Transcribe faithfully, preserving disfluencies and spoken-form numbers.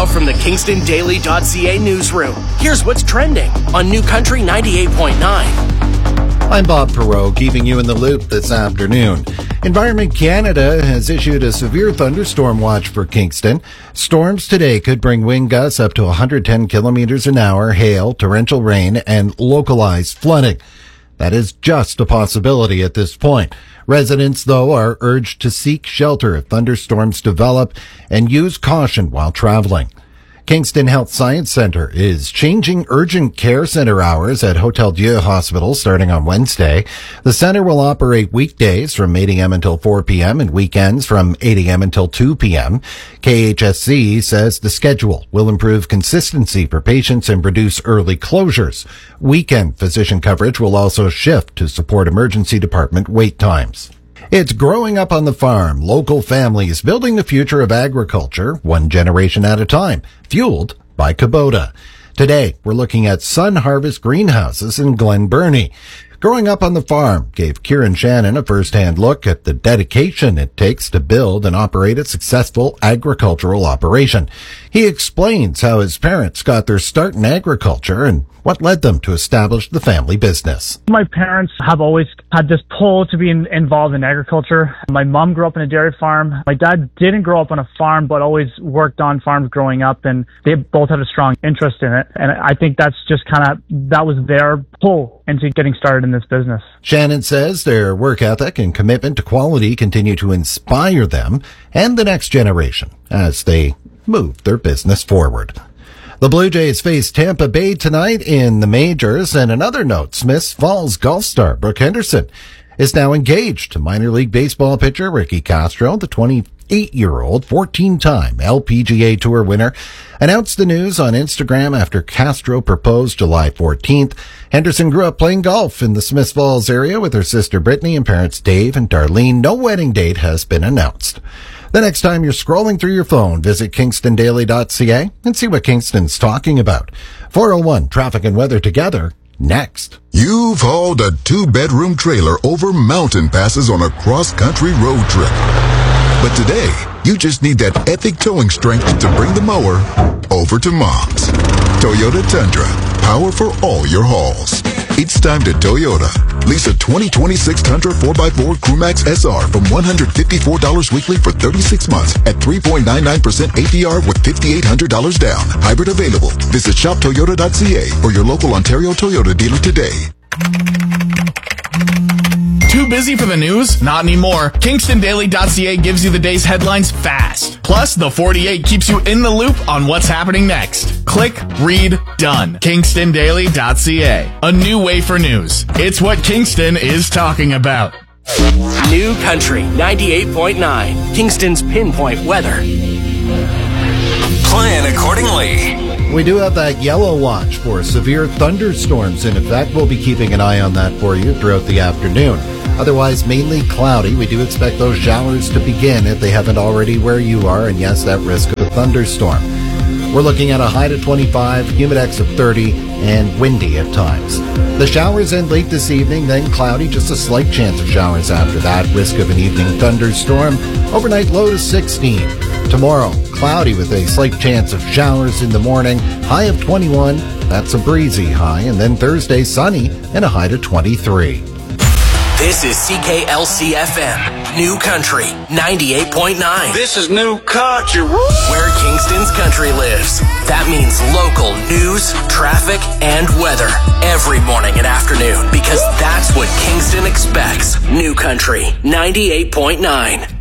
Now from the Kingston Daily dot C A newsroom, here's what's trending on New Country ninety-eight point nine. I'm Bob Perot, keeping you in the loop this afternoon. Environment Canada has issued a severe thunderstorm watch for Kingston. Storms today could bring wind gusts up to one hundred ten kilometers an hour, hail, torrential rain, and localized flooding. That is just a possibility at this point. Residents, though, are urged to seek shelter if thunderstorms develop and use caution while traveling. Kingston Health Science Centre is changing urgent care center hours at Hotel Dieu Hospital starting on Wednesday. The center will operate weekdays from eight a.m. until four p.m. and weekends from eight a.m. until two p.m. K H S C says the schedule will improve consistency for patients and reduce early closures. Weekend physician coverage will also shift to support emergency department wait times. It's growing up on the farm. Local families building the future of agriculture, one generation at a time, fueled by Kubota. Today, we're looking at Sun Harvest Greenhouses in Glen Burnie. Growing up on the farm gave Kieran Shannon a first-hand look at the dedication it takes to build and operate a successful agricultural operation. He explains how his parents got their start in agriculture and what led them to establish the family business. My parents have always had this pull to be in, involved in agriculture. My mom grew up on a dairy farm. My dad didn't grow up on a farm, but always worked on farms growing up, and they both had a strong interest in it. And I think that's just kind of, that was their pull into getting started in this business. Shannon says their work ethic and commitment to quality continue to inspire them and the next generation as they move their business forward. The Blue Jays face Tampa Bay tonight in the majors. And another note, Smiths Falls golf star Brooke Henderson is now engaged to minor league baseball pitcher Ricky Castro. The twenty-eight-year-old, fourteen-time L P G A Tour winner announced the news on Instagram after Castro proposed July fourteenth. Henderson grew up playing golf in the Smiths Falls area with her sister Brittany and parents Dave and Darlene. No wedding date has been announced. The next time you're scrolling through your phone, visit Kingston Daily dot C A and see what Kingston's talking about. four oh one Traffic and Weather together, next. You've hauled a two-bedroom trailer over mountain passes on a cross-country road trip. But today, you just need that epic towing strength to bring the mower over to Mom's. Toyota Tundra, power for all your hauls. It's time to Toyota. Lease a twenty twenty-six Tundra four by four Crewmax S R from one hundred fifty-four dollars weekly for thirty-six months at three point nine nine percent A P R with five thousand eight hundred dollars down. Hybrid available. Visit shop toyota dot C A or your local Ontario Toyota dealer today. Too busy for the news? Not anymore. Kingston Daily dot C A gives you the day's headlines fast. Plus, the forty-eight keeps you in the loop on what's happening next. Click, read, done. Kingston Daily dot C A. A new way for news. It's what Kingston is talking about. New Country ninety-eight point nine, Kingston's pinpoint weather. Plan accordingly. We do have that yellow watch for severe thunderstorms in effect. We'll be keeping an eye on that for you throughout the afternoon. Otherwise, mainly cloudy. We do expect those showers to begin if they haven't already where you are, and yes, that risk of a thunderstorm. We're looking at a high to twenty-five, humidex of thirty, and windy at times. The showers end late this evening, then cloudy, just a slight chance of showers after that. Risk of an evening thunderstorm. Overnight low to sixteen. Tomorrow, cloudy with a slight chance of showers in the morning. High of twenty-one. That's a breezy high. And then Thursday, sunny and a high to twenty-three. This is C K L C F M, New Country ninety-eight point nine. This is New Country. Where Kingston's country lives. That means local news, traffic, and weather every morning and afternoon, because that's what Kingston expects. New Country ninety-eight point nine.